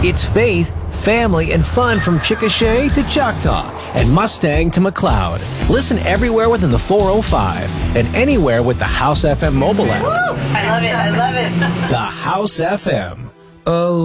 It's faith, family, and fun from Chickasha to Choctaw and Mustang to McLeod. Listen everywhere within the 405 and anywhere with the House FM mobile app. Woo! I love it. I love it. The House FM. Oh.